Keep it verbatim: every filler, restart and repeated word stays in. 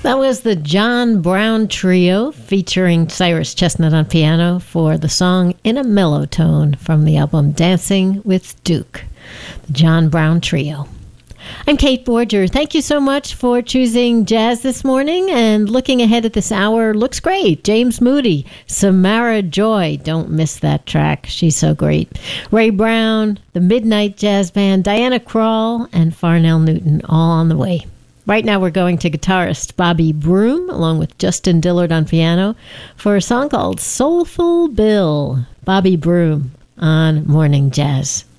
That was the John Brown Trio featuring Cyrus Chestnut on piano for the song In a Mellow Tone from the album Dancing with Duke. The John Brown Trio. I'm Kate Borger. Thank you so much for choosing jazz this morning, and looking ahead at this hour looks great. James Moody, Samara Joy. Don't miss that track. She's so great. Ray Brown, the Midnight Jazz Band, Diana Krall, and Farnell Newton all on the way. Right now we're going to guitarist Bobby Broom, along with Justin Dillard on piano, for a song called Soulful Bill. Bobby Broom on Morning Jazz.